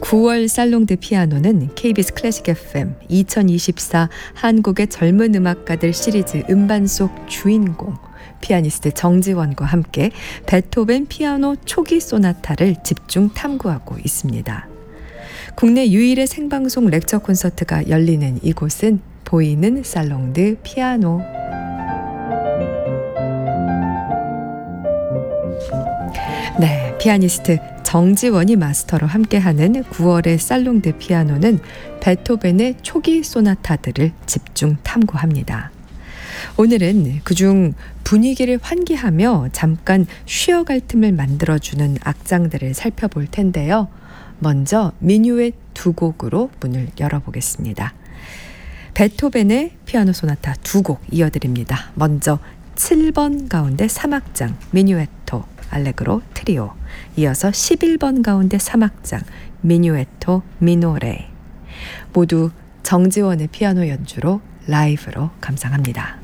9월 살롱드 피아노는 KBS 클래식 FM 2024 한국의 젊은 음악가들 시리즈 음반 속 주인공 피아니스트 정지원과 함께 베토벤 피아노 초기 소나타를 집중 탐구하고 있습니다. 국내 유일의 생방송 렉처 콘서트가 열리는 이곳은 보이는 살롱드 피아노. 네, 피아니스트 정지원이 마스터로 함께하는 9월의 살롱드 피아노는 베토벤의 초기 소나타들을 집중 탐구합니다. 오늘은 그중 분위기를 환기하며 잠깐 쉬어갈 틈을 만들어주는 악장들을 살펴볼 텐데요. 먼저 미뉴엣 두 곡으로 문을 열어보겠습니다. 베토벤의 피아노 소나타 두 곡 이어드립니다. 먼저 7번 가운데 3악장 미뉴에토 알레그로 트리오, 이어서 11번 가운데 3악장 미뉴에토 미노레, 모두 정지원의 피아노 연주로 라이브로 감상합니다.